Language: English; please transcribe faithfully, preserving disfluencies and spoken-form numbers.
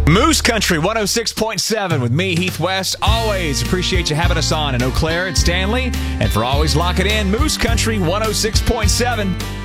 Moose Country one oh six point seven with me, Heath West. Always appreciate you having us on in Eau Claire and Stanley. And for always locking in, Moose Country one oh six point seven.